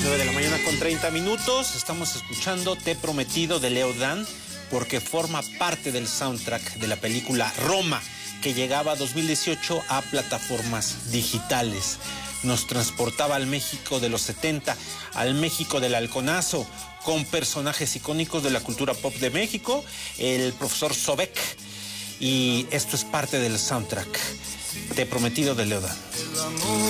9 de la mañana con 30 minutos. Estamos escuchando Te he prometido de Leo Dan, porque forma parte del soundtrack de la película Roma, que llegaba a 2018 a plataformas digitales. Nos transportaba al México de los 70, al México del Halconazo, con personajes icónicos de la cultura pop de México, el profesor Sobek, y esto es parte del soundtrack. Te he prometido de Leo Dan.